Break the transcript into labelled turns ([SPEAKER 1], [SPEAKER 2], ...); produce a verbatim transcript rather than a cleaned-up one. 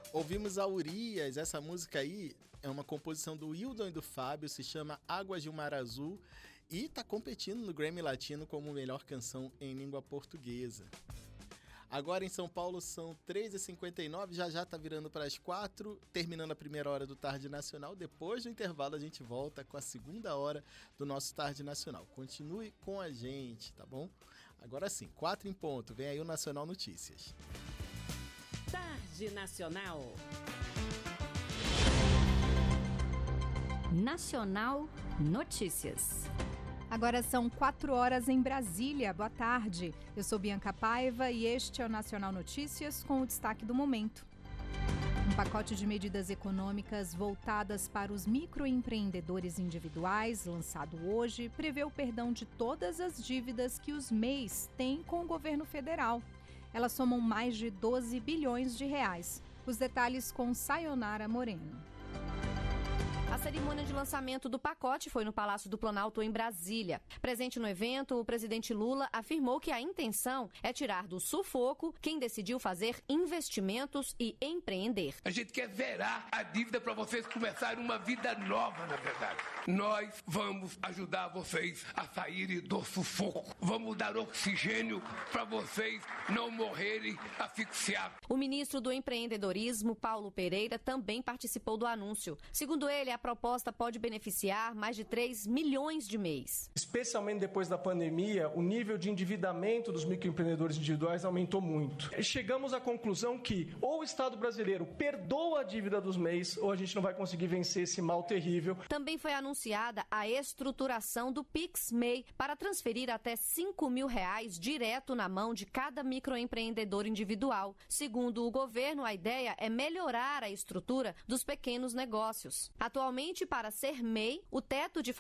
[SPEAKER 1] Ouvimos a Urias, essa música aí é uma composição do Wildon e do Fábio, se chama Águas de um Mar Azul e está competindo no Grammy Latino como melhor canção em língua portuguesa. Agora em São Paulo são três e cinquenta e nove, já já tá virando para as quatro, terminando a primeira hora do Tarde Nacional. Depois do intervalo a gente volta com a segunda hora do nosso Tarde Nacional. Continue com a gente, tá bom? Agora sim, quatro em ponto, vem aí o Nacional Notícias.
[SPEAKER 2] Tarde Nacional.
[SPEAKER 3] Nacional Notícias.
[SPEAKER 4] Agora são quatro horas em Brasília. Boa tarde. Eu sou Bianca Paiva e este é o Nacional Notícias com o destaque do momento. Um pacote de medidas econômicas voltadas para os microempreendedores individuais, lançado hoje, prevê o perdão de todas as dívidas que os M E Is têm com o governo federal. Elas somam mais de doze bilhões de reais. Os detalhes com Sayonara Moreno.
[SPEAKER 3] A cerimônia de lançamento do pacote foi no Palácio do Planalto, em Brasília. Presente no evento, o presidente Lula afirmou que a intenção é tirar do sufoco quem decidiu fazer investimentos e empreender.
[SPEAKER 5] A gente quer zerar a dívida para vocês começarem uma vida nova, na verdade. Nós vamos ajudar vocês a saírem do sufoco. Vamos dar oxigênio para vocês não morrerem asfixiados.
[SPEAKER 3] O ministro do Empreendedorismo, Paulo Pereira, também participou do anúncio. Segundo ele, a proposta pode beneficiar mais de três milhões de M E Is.
[SPEAKER 6] Especialmente depois da pandemia, o nível de endividamento dos microempreendedores individuais aumentou muito. Chegamos à conclusão que ou o Estado brasileiro perdoa a dívida dos M E Is ou a gente não vai conseguir vencer esse mal terrível.
[SPEAKER 3] Também foi anunciada a estruturação do Pix M E I para transferir até cinco mil reais direto na mão de cada microempreendedor individual. Segundo o governo, a ideia é melhorar a estrutura dos pequenos negócios. Atualmente, para ser M E I, o teto de